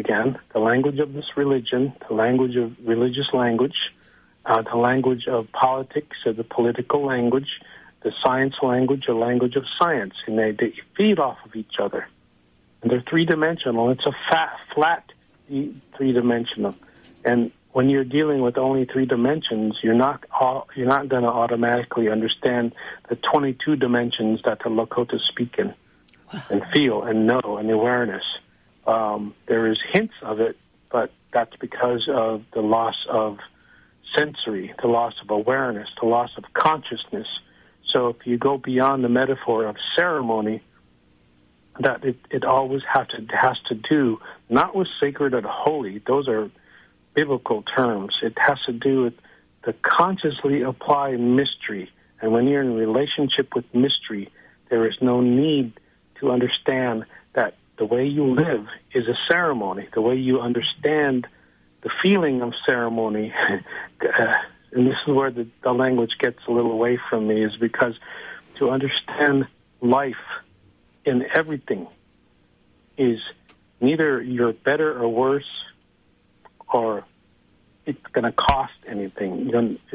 again, the language of this religion, the language of religious language, the language of politics, or the political language, the science language, or language of science, and they feed off of each other. And they're three-dimensional. It's a flat three-dimensional. And when you're dealing with only three dimensions, you're not going to automatically understand the 22 dimensions that the Lakota speak in, and feel and know and awareness. There is hints of it, but that's because of the loss of sensory, the loss of awareness, the loss of consciousness. So if you go beyond the metaphor of ceremony, that it always has to do not with sacred or holy. Those are biblical terms. It has to do with the consciously applied mystery. And when you're in a relationship with mystery, there is no need to understand that the way you live is a ceremony. The way you understand the feeling of ceremony, and this is where the language gets a little away from me, is because to understand life in everything is neither you're better or worse, or it's going to cost anything.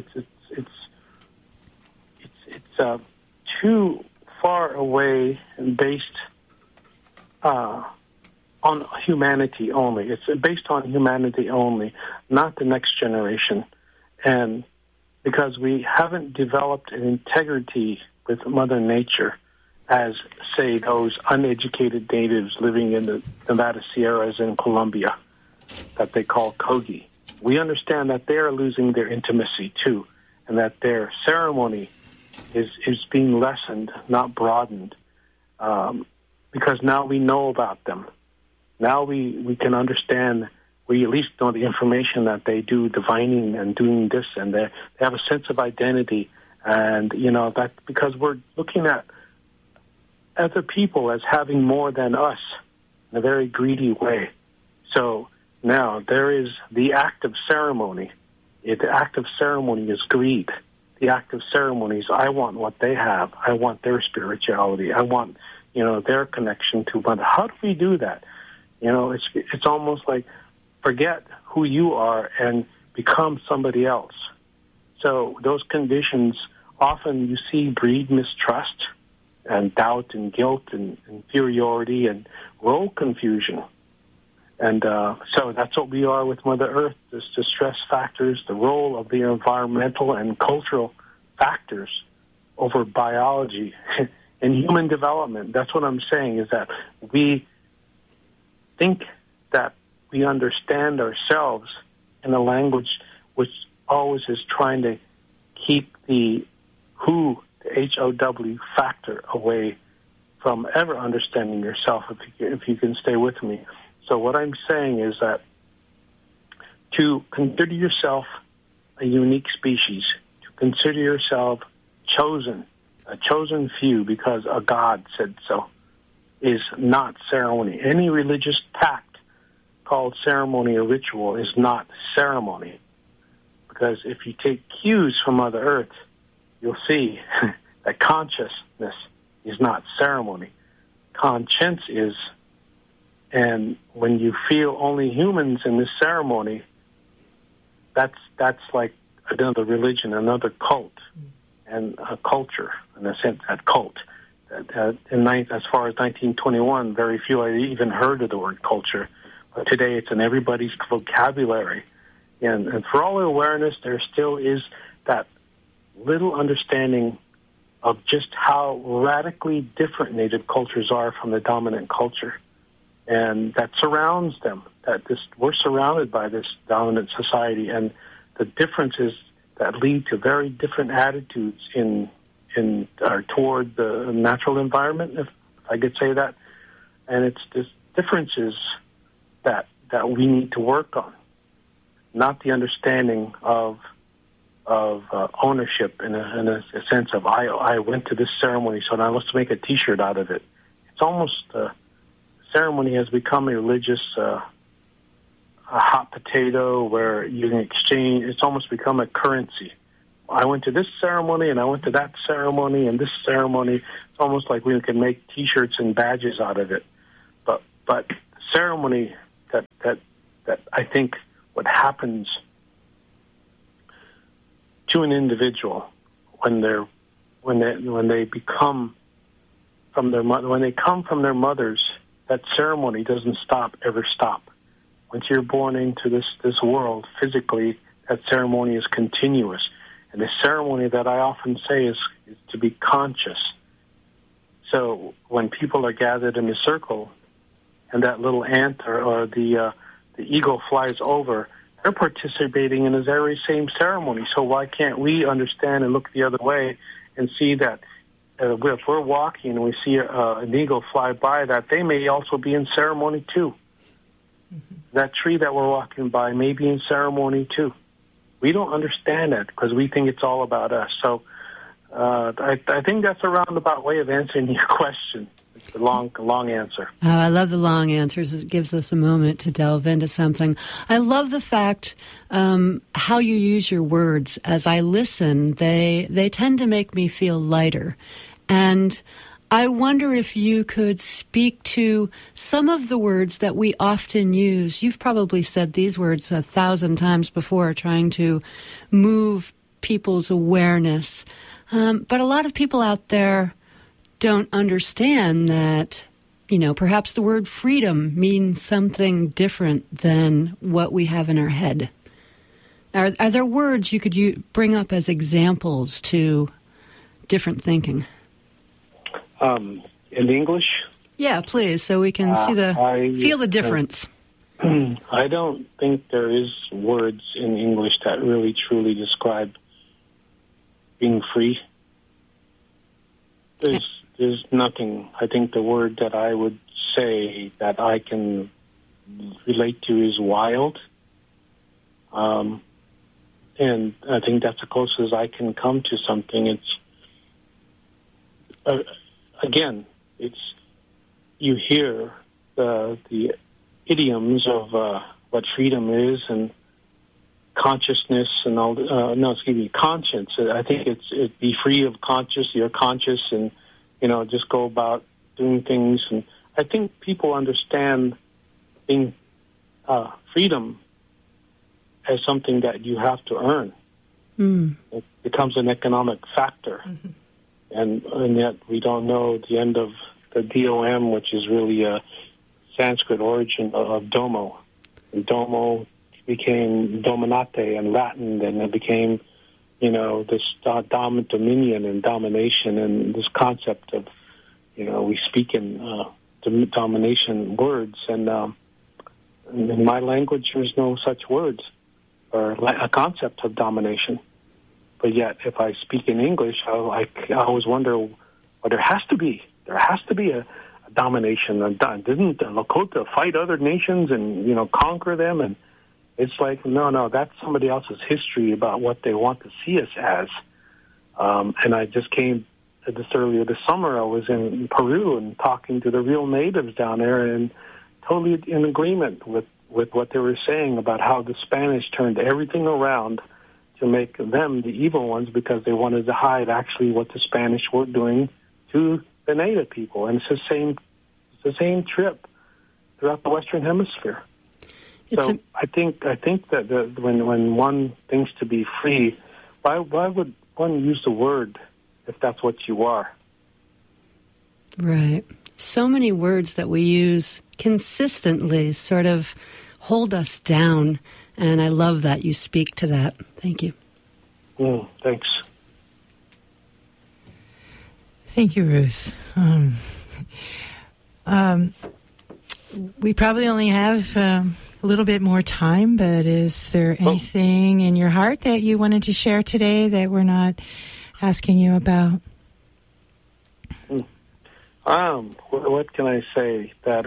It's too far away and based on humanity only. It's based on humanity only, not the next generation. And because we haven't developed an integrity with Mother Nature, as, say, those uneducated natives living in the Nevada Sierras in Colombia that they call Kogi. We understand that they're losing their intimacy, too, and that their ceremony is being lessened, not broadened, because now we know about them. Now we can understand, we at least know the information that they do divining and doing this, and they have a sense of identity. And, that because we're looking at other people as having more than us in a very greedy way. So now there is the act of ceremony. The act of ceremony is greed. The act of ceremony is I want what they have. I want their spirituality. I want, their connection to Mother. How do we do that? It's almost like forget who you are and become somebody else. So those conditions, often you see breed mistrust and doubt and guilt and inferiority and role confusion. And so that's what we are with Mother Earth, the stress factors, the role of the environmental and cultural factors over biology and human development. That's what I'm saying, is that we think that we understand ourselves in a language which always is trying to keep the who, the H-O-W factor away from ever understanding yourself, if you can stay with me. So what I'm saying is that to consider yourself a unique species, to consider yourself chosen, a chosen few because a God said so, is not ceremony. Any religious pact called ceremony or ritual is not ceremony. Because if you take cues from Mother Earth, you'll see that consciousness is not ceremony. Conscience is. And when you feel only humans in this ceremony, that's like another religion, another cult, and a culture, in a sense, that cult. As far as 1921, very few had even heard of the word culture. But today it's in everybody's vocabulary. And for all the awareness, there still is that little understanding of just how radically different Native cultures are from the dominant culture. And that surrounds them. We're surrounded by this dominant society, and the differences that lead to very different attitudes toward the natural environment, if I could say that. And it's this differences that we need to work on, not the understanding of ownership in a sense of I went to this ceremony, so now let's make a T-shirt out of it. It's almost ceremony has become a religious a hot potato where you can exchange. It's almost become a currency. I went to this ceremony and I went to that ceremony and this ceremony. It's almost like we can make T-shirts and badges out of it. But ceremony that I think what happens to an individual when they become from their when they come from their mothers, that ceremony doesn't ever stop. Once you're born into this world physically, that ceremony is continuous. And the ceremony that I often say is to be conscious. So when people are gathered in a circle and that little ant or the eagle flies over, they're participating in the very same ceremony. So why can't we understand and look the other way and see that if we're walking and we see an eagle fly by, that they may also be in ceremony too. Mm-hmm. That tree that we're walking by may be in ceremony too. We don't understand that because we think it's all about us. So I think that's a roundabout way of answering your question. It's a long answer. Oh, I love the long answers. It gives us a moment to delve into something. I love the fact how you use your words. As I listen, they tend to make me feel lighter. And I wonder if you could speak to some of the words that we often use. You've probably said these words 1,000 times before, trying to move people's awareness. But a lot of people out there don't understand that, perhaps the word freedom means something different than what we have in our head. Are there words you could bring up as examples to different thinking? In English? Yeah, please, so we can feel the difference. I don't think there is words in English that really truly describe being free. There's nothing. I think the word that I would say that I can relate to is wild. And I think that's the closest I can come to something. It's again, you hear the idioms of what freedom is and consciousness and all. Conscience. I think it's be free of you're conscious and just go about doing things. And I think people understand being freedom as something that you have to earn. Mm. It becomes an economic factor. Mm-hmm. And yet we don't know the end of the DOM, which is really a Sanskrit origin of domo. And domo became dominate in Latin, and it became, this dominion and domination, and this concept of, we speak in domination words. And in my language, there's no such words or a concept of domination. But yet, if I speak in English, I always wonder, well, there has to be a domination. Didn't the Lakota fight other nations and, conquer them? And it's like, no, that's somebody else's history about what they want to see us as. And I just came earlier this summer. I was in Peru and talking to the real natives down there and totally in agreement with what they were saying about how the Spanish turned everything around to make them the evil ones because they wanted to hide actually what the Spanish were doing to the native people. And it's the same trip throughout the Western Hemisphere. I think that when one thinks to be free, why would one use the word if that's what you are? Right. So many words that we use consistently sort of hold us down. And I love that you speak to that. Thank you. Thanks. Thank you, Ruth. We probably only have a little bit more time, but is there anything in your heart that you wanted to share today that we're not asking you about? What can I say? That,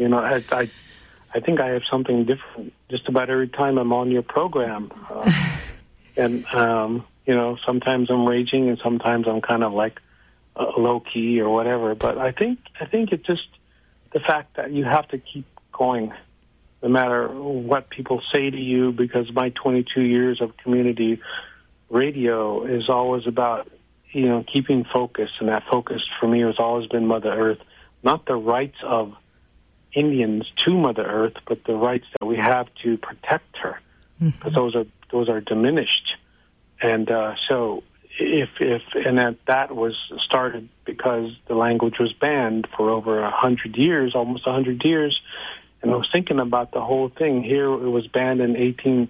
I think I have something different just about every time I'm on your program. And sometimes I'm raging and sometimes I'm kind of like low-key or whatever. But I think it's just the fact that you have to keep going no matter what people say to you, because my 22 years of community radio is always about, keeping focus. And that focus for me has always been Mother Earth, not the rights of Indians to Mother Earth, but the rights that we have to protect her, because those are diminished. And so if that was started because the language was banned for over 100 years, almost 100 years. And I was thinking about the whole thing. Here it was banned in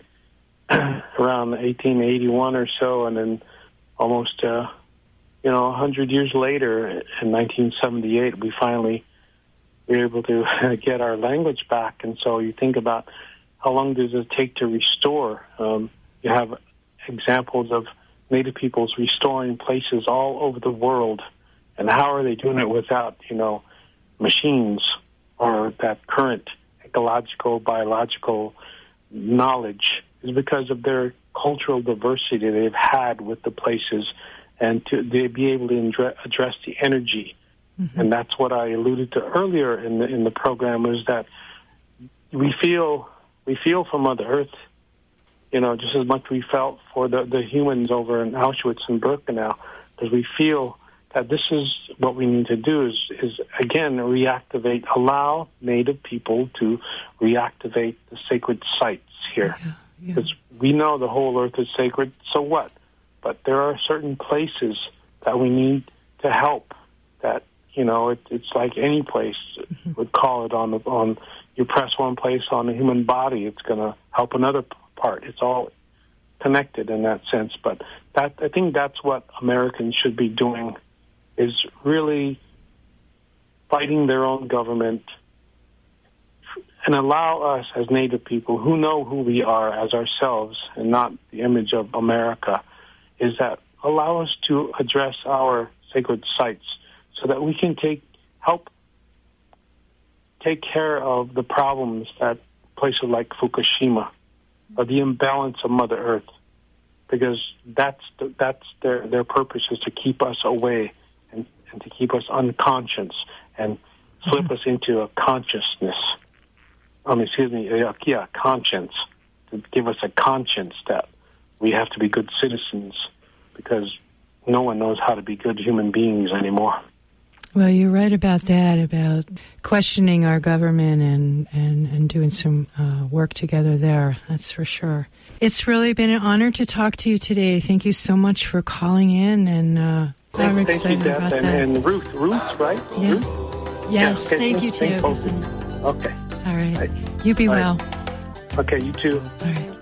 around 1881 or so, and then almost 100 years later, in 1978, we finally were able to get our language back. And so you think about how long does it take to restore? You have examples of Native peoples restoring places all over the world, and how are they doing it without, machines or that current ecological, biological knowledge? Is because of their cultural diversity they've had with the places, and they be able to address the energy. Mm-hmm. And that's what I alluded to earlier in the program, is that we feel for Mother Earth, just as much we felt for the humans over in Auschwitz and Birkenau, because we feel that this is what we need to do is again allow Native people to reactivate the sacred sites here. Because we know the whole earth is sacred, so what? But there are certain places that we need to help. That it's like any place. Would call it on you press one place on the human body, it's going to help another part. It's all connected in that sense. But I think that's what Americans should be doing, is really fighting their own government, and allow us as Native people who know who we are as ourselves and not the image of America, is that allow us to address our sacred sites so that we can help take care of the problems that places like Fukushima, or the imbalance of Mother Earth, because that's their purpose, is to keep us away and to keep us unconscious and flip us into a consciousness. Conscience, to give us a conscience that we have to be good citizens, because no one knows how to be good human beings anymore. Well, you're right about that, about questioning our government and doing some work together there. That's for sure. It's really been an honor to talk to you today. Thank you so much for calling in, and I'm excited about that. And Ruth, right? Yeah. Ruth? Yes, yeah. Thank you too. Okay. All right. You be well. Okay, you too. All right.